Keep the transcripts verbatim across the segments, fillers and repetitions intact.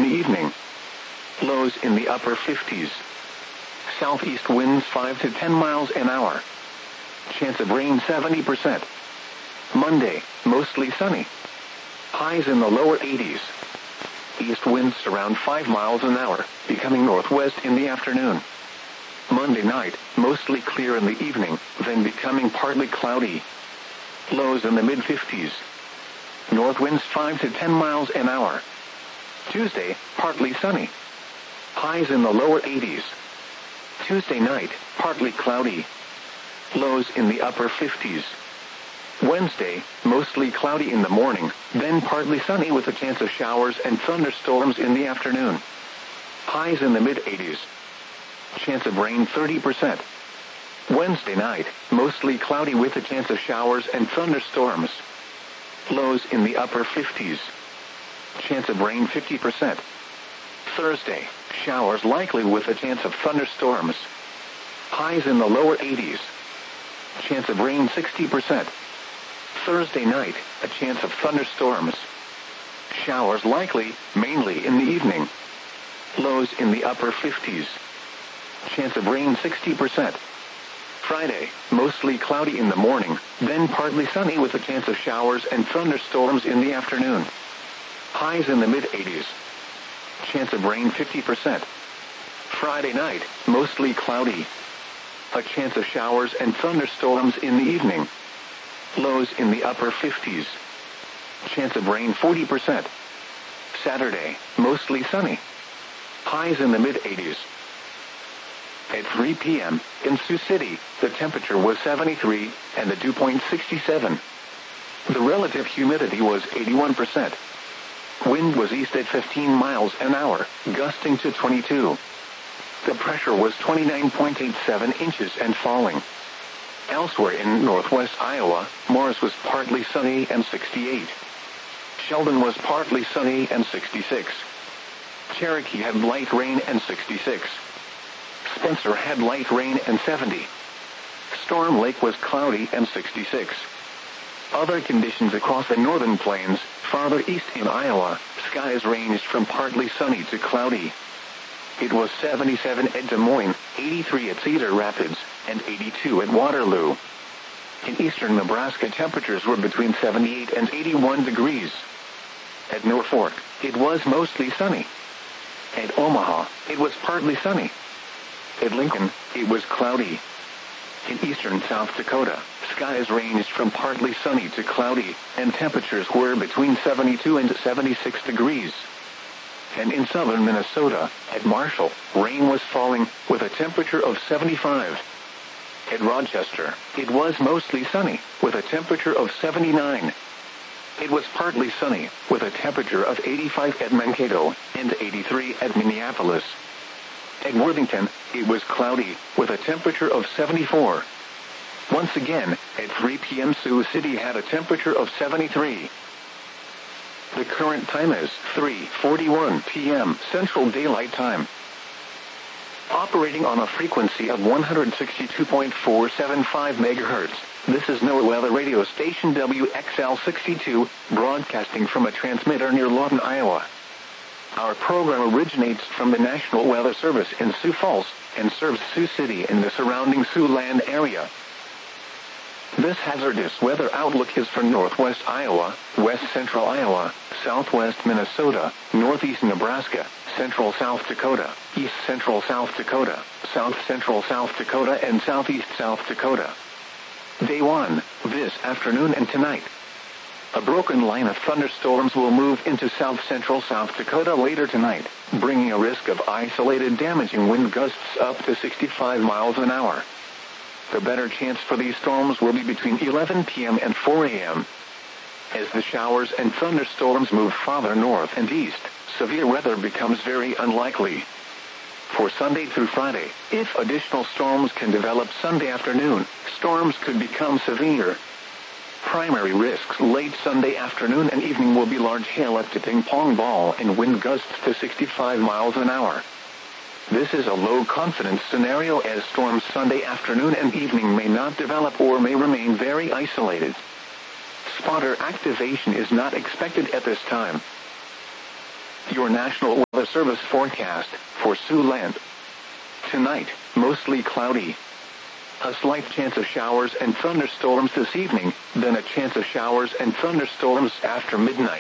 the evening. Lows in the upper fifties. Southeast winds five to ten miles an hour. Chance of rain seventy percent. Monday, mostly sunny. Highs in the lower eighties. East winds around five miles an hour, becoming northwest in the afternoon. Monday night, mostly clear in the evening, then becoming partly cloudy. Lows in the mid fifties. North winds five to ten miles an hour. Tuesday, partly sunny. Highs in the lower eighties. Tuesday night, partly cloudy. Lows in the upper fifties. Wednesday, mostly cloudy in the morning, then partly sunny with a chance of showers and thunderstorms in the afternoon. Highs in the mid eighties. Chance of rain thirty percent. Wednesday night, mostly cloudy with a chance of showers and thunderstorms. Lows in the upper fifties. Chance of rain fifty percent. Thursday, showers likely with a chance of thunderstorms. Highs in the lower eighties. Chance of rain sixty percent. Thursday night, a chance of thunderstorms. Showers likely, mainly in the evening. Lows in the upper fifties. Chance of rain sixty percent. Friday, mostly cloudy in the morning, then partly sunny with a chance of showers and thunderstorms in the afternoon. Highs in the mid eighties. Chance of rain fifty percent. Friday night, mostly cloudy. A chance of showers and thunderstorms in the evening. Lows in the upper fifties. Chance of rain forty percent. Saturday, mostly sunny. Highs in the mid eighties. At three p.m., in Sioux City, the temperature was seventy-three, and the dew point sixty-seven. The relative humidity was eighty-one percent. Wind was east at fifteen miles an hour, gusting to twenty-two. The pressure was twenty-nine point eight seven inches and falling. Elsewhere in northwest Iowa, Morris was partly sunny and sixty-eight. Sheldon was partly sunny and sixty-six. Cherokee had light rain and sixty-six. Spencer had light rain and seventy. Storm Lake was cloudy and sixty-six. Other conditions across the northern plains, farther east in Iowa, skies ranged from partly sunny to cloudy. It was seventy-seven at Des Moines, eighty-three at Cedar Rapids, and eighty-two at Waterloo. In eastern Nebraska, temperatures were between seventy-eight and eighty-one degrees. At Norfolk, it was mostly sunny. At Omaha, it was partly sunny. At Lincoln, it was cloudy. In eastern South Dakota, skies ranged from partly sunny to cloudy, and temperatures were between seventy-two and seventy-six degrees. And in southern Minnesota, at Marshall, rain was falling, with a temperature of seventy-five. At Rochester, it was mostly sunny, with a temperature of seventy-nine. It was partly sunny, with a temperature of eighty-five at Mankato, and eighty-three at Minneapolis. At Worthington, it was cloudy, with a temperature of seventy-four. Once again, at three p.m. Sioux City had a temperature of seventy-three. The current time is three forty-one p.m. Central Daylight Time. Operating on a frequency of one hundred sixty-two point four seven five megahertz, this is NOAA Weather Radio Station W X L sixty-two, broadcasting from a transmitter near Lawton, Iowa. Our program originates from the National Weather Service in Sioux Falls, and serves Sioux City and the surrounding Siouxland area. This hazardous weather outlook is for northwest Iowa, west central Iowa, southwest Minnesota, northeast Nebraska, central South Dakota, east central South Dakota, south central South Dakota, and southeast South Dakota. Day one, this afternoon and tonight. A broken line of thunderstorms will move into south-central South Dakota later tonight, bringing a risk of isolated damaging wind gusts up to sixty-five miles an hour. The better chance for these storms will be between eleven p.m. and four a.m. As the showers and thunderstorms move farther north and east, severe weather becomes very unlikely. For Sunday through Friday, if additional storms can develop Sunday afternoon, storms could become severe. Primary risks late Sunday afternoon and evening will be large hail at the ping pong ball and wind gusts to sixty-five miles an hour. This is a low confidence scenario as storms Sunday afternoon and evening may not develop or may remain very isolated. Spotter activation is not expected at this time. Your National Weather Service forecast for Siouxland. Tonight, mostly cloudy. A slight chance of showers and thunderstorms this evening, then a chance of showers and thunderstorms after midnight.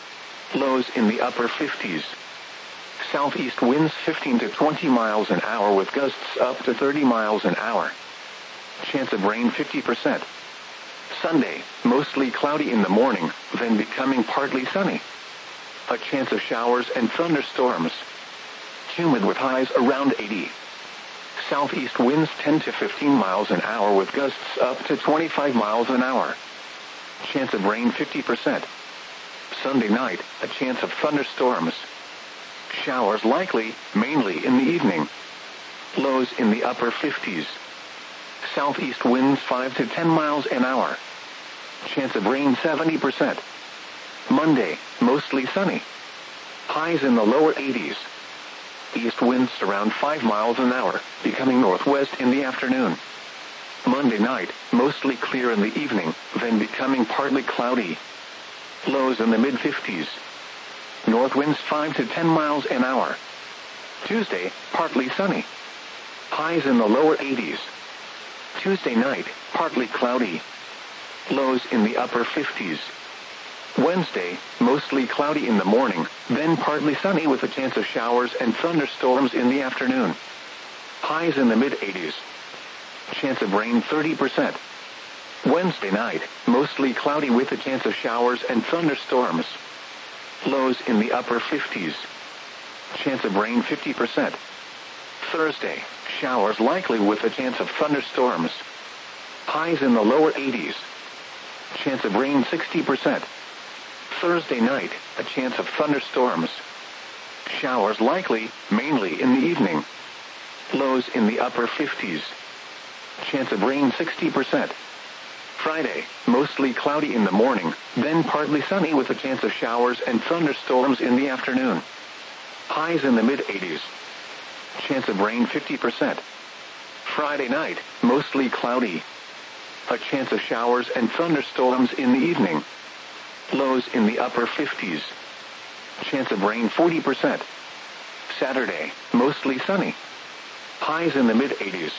Lows in the upper fifties. Southeast winds fifteen to twenty miles an hour with gusts up to thirty miles an hour. Chance of rain fifty percent. Sunday, mostly cloudy in the morning, then becoming partly sunny. A chance of showers and thunderstorms. Humid with highs around eighty. Southeast winds ten to fifteen miles an hour with gusts up to twenty-five miles an hour. Chance of rain fifty percent. Sunday night, a chance of thunderstorms. Showers likely, mainly in the evening. Lows in the upper fifties. Southeast winds five to ten miles an hour. Chance of rain seventy percent. Monday, mostly sunny. Highs in the lower eighties. East winds around five miles an hour, becoming northwest in the afternoon. Monday night, mostly clear in the evening, then becoming partly cloudy. Lows in the mid-fifties. North winds five to ten miles an hour. Tuesday, partly sunny. Highs in the lower eighties. Tuesday night, partly cloudy. Lows in the upper fifties. Wednesday, mostly cloudy in the morning, then partly sunny with a chance of showers and thunderstorms in the afternoon. Highs in the mid-eighties. Chance of rain thirty percent. Wednesday night, mostly cloudy with a chance of showers and thunderstorms. Lows in the upper fifties. Chance of rain fifty percent. Thursday, showers likely with a chance of thunderstorms. Highs in the lower eighties. Chance of rain sixty percent. Thursday night, a chance of thunderstorms. Showers likely, mainly in the evening. Lows in the upper fifties. Chance of rain sixty percent. Friday, mostly cloudy in the morning, then partly sunny with a chance of showers and thunderstorms in the afternoon. Highs in the mid-eighties. Chance of rain fifty percent. Friday night, mostly cloudy. A chance of showers and thunderstorms in the evening. Lows in the upper fifties. Chance of rain forty percent. Saturday, mostly sunny. Highs in the mid-eighties.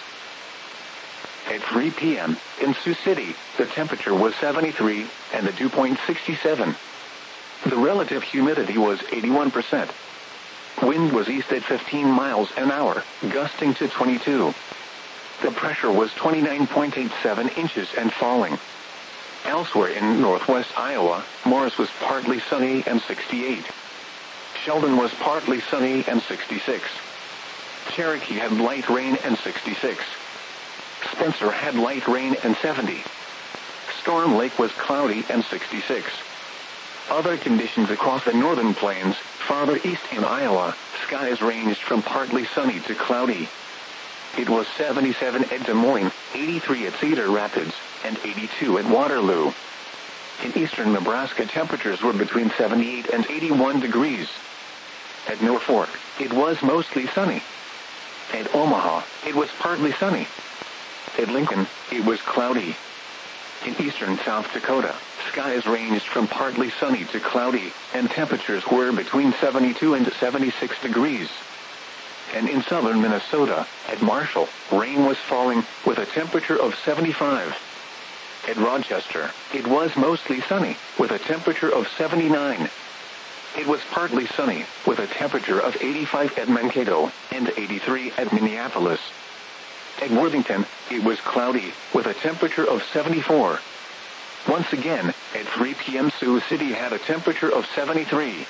At three p.m., in Sioux City, the temperature was seventy-three, and the dew point sixty-seven. The relative humidity was eighty-one percent. Wind was east at fifteen miles an hour, gusting to twenty-two. The pressure was twenty-nine point eight seven inches and falling. Elsewhere in northwest Iowa, Morris was partly sunny and sixty-eight. Sheldon was partly sunny and sixty-six. Cherokee had light rain and sixty-six. Spencer had light rain and seventy. Storm Lake was cloudy and sixty-six. Other conditions across the northern plains, farther east in Iowa, skies ranged from partly sunny to cloudy. It was seventy-seven at Des Moines, eighty-three at Cedar Rapids, and eighty-two at Waterloo. In eastern Nebraska, temperatures were between seventy-eight and eighty-one degrees. At Norfolk, it was mostly sunny. At Omaha, it was partly sunny. At Lincoln, it was cloudy. In eastern South Dakota, skies ranged from partly sunny to cloudy, and temperatures were between seventy-two and seventy-six degrees. And in southern Minnesota, at Marshall, rain was falling, with a temperature of seventy-five. At Rochester, it was mostly sunny, with a temperature of seventy-nine. It was partly sunny, with a temperature of eighty-five at Mankato, and eighty-three at Minneapolis. At Worthington, it was cloudy, with a temperature of seventy-four. Once again, at three p.m. Sioux City had a temperature of seventy-three.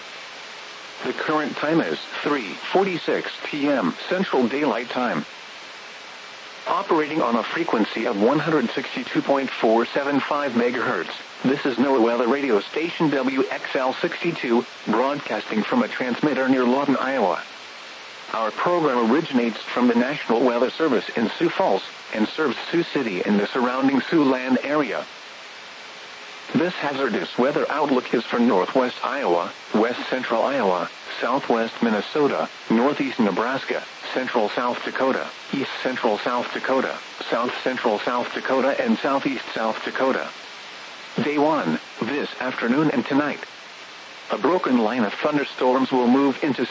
The current time is three forty-six p.m. Central Daylight Time. Operating on a frequency of one hundred sixty-two point four seven five megahertz, this is NOAA Weather Radio Station W X L sixty-two, broadcasting from a transmitter near Lawton, Iowa. Our program originates from the National Weather Service in Sioux Falls, and serves Sioux City and the surrounding Siouxland area. This hazardous weather outlook is for northwest Iowa, west central Iowa, southwest Minnesota, northeast Nebraska, central South Dakota, east central South Dakota, south central South Dakota, and southeast South Dakota. Day one, this afternoon and tonight. A broken line of thunderstorms will move into